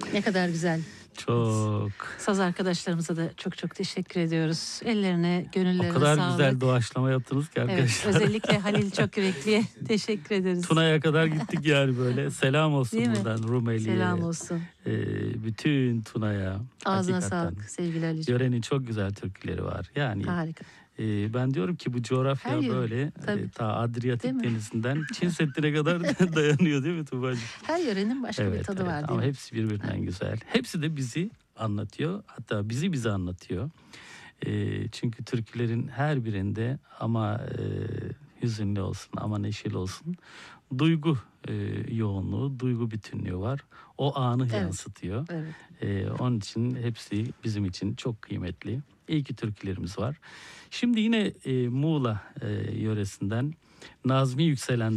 Ne kadar güzel. Çok. Saz arkadaşlarımıza da çok çok teşekkür ediyoruz. Ellerine, O gönüllerine kadar sağlık. güzel doğaçlama yaptınız ki Evet, arkadaşlar. özellikle Halil Çokürekli'ye teşekkür ederiz. Tuna'ya kadar gittik yani böyle. Selam olsun Değil mi? buradan Rumeli'ye. Selam olsun. Bütün Tuna'ya. Ağzına Hakikaten. sağlık sevgili Ali'ciğim. Yörenin çok güzel türküleri var. Yani Harika. ben diyorum ki bu coğrafya Her yeri, böyle tabii. ta Adriyatik Değil mi? Denizi'nden Çin Seddi'ne kadar dayanıyor değil mi Tuğba'cığım? Her yörenin başka bir tadı var değil ama mi? hepsi birbirinden güzel. Hepsi de bizi anlatıyor. Hatta bizi bize anlatıyor. Çünkü türkülerin her birinde ama hüzünlü olsun ama neşeli olsun duygu yoğunluğu, duygu bütünlüğü var. O anı yansıtıyor. Evet. Onun için hepsi bizim için çok kıymetli. İyi ki türkülerimiz var. Şimdi yine Muğla yöresinden Nazmi Yükselen